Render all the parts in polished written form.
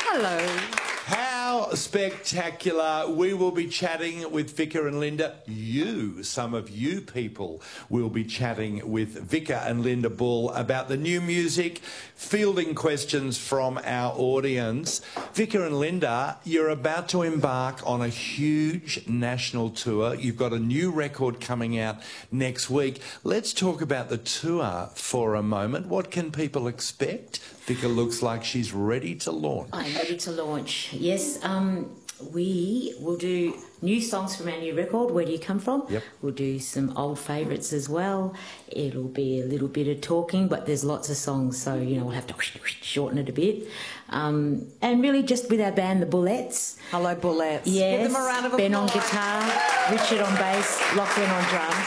Hello. How spectacular. We will be chatting with Vika and Linda. Some of you people, will be chatting with Vika and Linda Bull about the new music, fielding questions from our audience. Vika and Linda, you're about to embark on a huge national tour. You've got a new record coming out next week. Let's talk about the tour for a moment. What can people expect? Vika looks like she's ready to launch. I'm ready to launch. Yes, we will do new songs from our new record, Where Do You Come From? Yep. We'll do some old favourites as well. It'll be a little bit of talking, but there's lots of songs, so, we'll have to shorten it a bit. And really just with our band, the Bullettes. Hello, Bullettes. Yes, Give them a round of applause. Ben on guitar, Richard on bass, Lachlan on drums.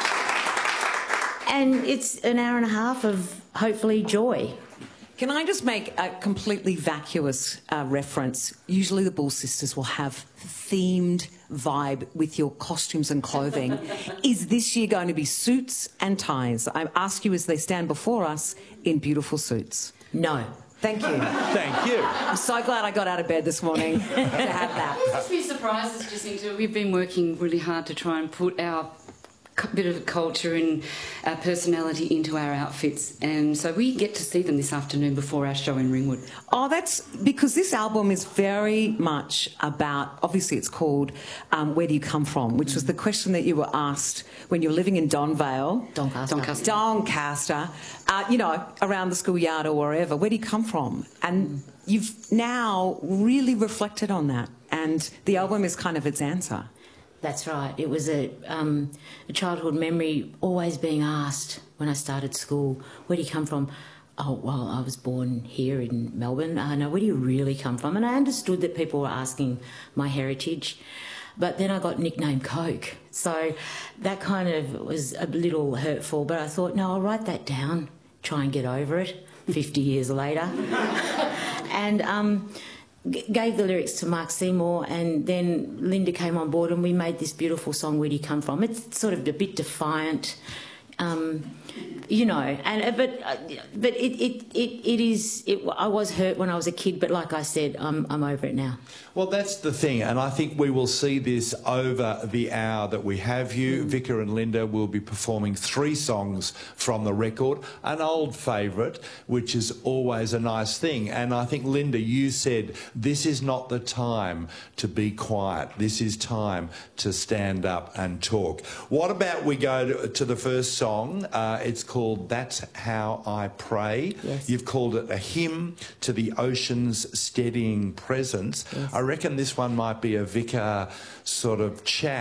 And it's an hour and a half of, hopefully, joy. Can I just make a completely vacuous reference? Usually the Bull Sisters will have themed vibe with your costumes and clothing. Is this year going to be suits and ties? I ask you as they stand before us in beautiful suits. No. Thank you. Thank you. I'm so glad I got out of bed this morning to have that. There's a few surprises, Jacinta. We've been working really hard to try and put our bit of culture and our personality into our outfits, and so we get to see them this afternoon before our show in Ringwood. Oh, that's because this album is very much about, obviously it's called Where Do You Come From, which was the question that you were asked when you were living in Doncaster, around the schoolyard or wherever. Where do you come from? And you've now really reflected on that, and the album is kind of its answer. That's right. It was a childhood memory, always being asked when I started school, where do you come from? Oh, well, I was born here in Melbourne. No, where do you really come from? And I understood that people were asking my heritage, but then I got nicknamed Coke. So that kind of was a little hurtful, but I thought, no, I'll write that down, try and get over it 50 years later. And gave the lyrics to Mark Seymour, and then Linda came on board and we made this beautiful song, Where Do You Come From? It's sort of a bit defiant, but it is. I was hurt when I was a kid, but like I said, I'm over it now. Well, that's the thing, and I think we will see this over the hour that we have you. Vika and Linda will be performing 3 songs from the record, an old favourite, which is always a nice thing. And I think, Linda, you said this is not the time to be quiet. This is time to stand up and talk. What about we go to the first song? It's called That's How I Pray. Yes. You've called it a hymn to the ocean's steadying presence. Yes. I reckon this one might be a Vika sort of chat.